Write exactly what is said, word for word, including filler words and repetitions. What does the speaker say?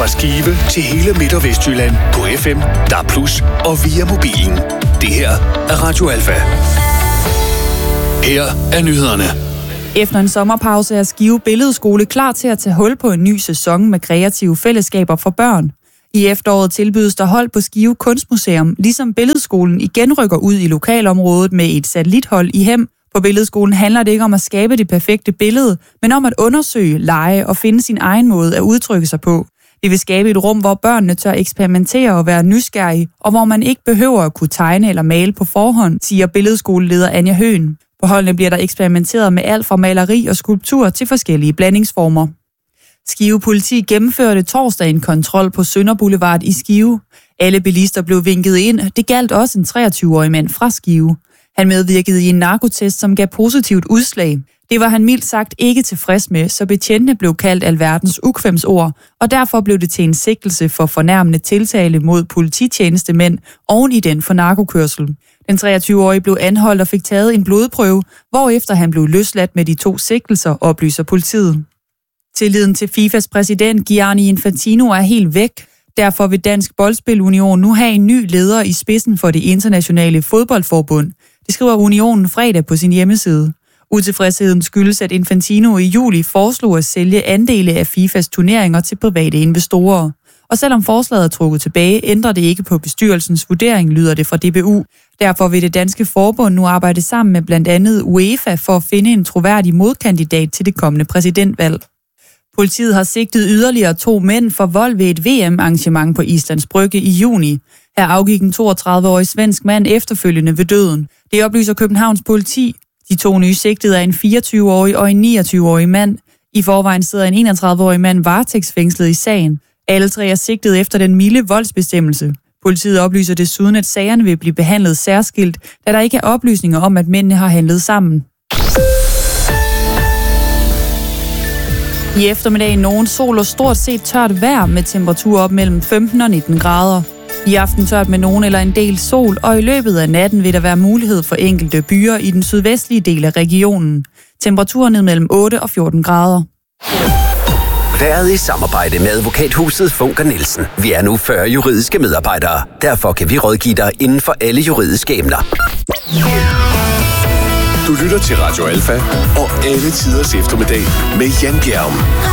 Fra Skive til hele Midt- og Vestjylland på F M, D A B plus, og via mobilen. Det her er Radio Alfa. Her er nyhederne. Efter en sommerpause er Skive Billedskole klar til at tage hul på en ny sæson med kreative fællesskaber for børn. I efteråret tilbydes der hold på Skive Kunstmuseum, ligesom Billedskolen igen rykker ud i lokalområdet med et satellithold i Hem. På Billedskolen handler det ikke om at skabe det perfekte billede, men om at undersøge, lege og finde sin egen måde at udtrykke sig på. Det vil skabe et rum, hvor børnene tør eksperimentere og være nysgerrige, og hvor man ikke behøver at kunne tegne eller male på forhånd, siger Billedskoleleder Anja Høen. På holdene bliver der eksperimenteret med alt fra maleri og skulptur til forskellige blandingsformer. Skive Politi gennemførte torsdag en kontrol på Sønder Boulevard i Skive. Alle bilister blev vinket ind. Det galt også en treogtyve-årig mand fra Skive. Han medvirkede i en narkotest, som gav positivt udslag. Det var han mildt sagt ikke tilfreds med, så betjentene blev kaldt alverdens ukvemsord, og derfor blev det til en sigtelse for fornærmende tiltale mod polititjenestemænd oven i den for narkokørsel. Den treogtyve-årige blev anholdt og fik taget en blodprøve, hvorefter han blev løsladt med de to sigtelser, oplyser politiet. Tilliden til FIFAs præsident Gianni Infantino er helt væk. Derfor vil Dansk Boldspil-Union nu have en ny leder i spidsen for det internationale fodboldforbund. Det skriver Unionen fredag på sin hjemmeside. Utilfredsheden skyldes, at Infantino i juli foreslog at sælge andele af FIFAs turneringer til private investorer. Og selvom forslaget er trukket tilbage, ændrer det ikke på bestyrelsens vurdering, lyder det fra D B U. Derfor vil det danske forbund nu arbejde sammen med blandt andet UEFA for at finde en troværdig modkandidat til det kommende præsidentvalg. Politiet har sigtet yderligere to mænd for vold ved et V M-arrangement på Islands Brygge i juni. Her afgik en toogtredive-årig svensk mand efterfølgende ved døden. Det oplyser Københavns politi. De to nye sigtede er en fireogtyve-årig og en niogtyve-årig mand. I forvejen sidder en enogtredive-årig mand varetægtsfængslet i sagen. Alle tre er sigtet efter den milde voldsbestemmelse. Politiet oplyser desuden, at sagerne vil blive behandlet særskilt, da der ikke er oplysninger om, at mændene har handlet sammen. I eftermiddag nogen sol og stort set tørt vejr med temperatur op mellem femten og nitten grader. I aften tørt med nogen eller en del sol, og i løbet af natten vil der være mulighed for enkelte byer i den sydvestlige del af regionen. Temperaturen ned mellem otte og fjorten grader. Været i samarbejde med advokathuset Funker Nielsen. Vi er nu fyrre juridiske medarbejdere. Derfor kan vi rådgive dig inden for alle juridiske emner. Du lytter til Radio Alfa og alle tiders eftermiddag med Jan Bjerg.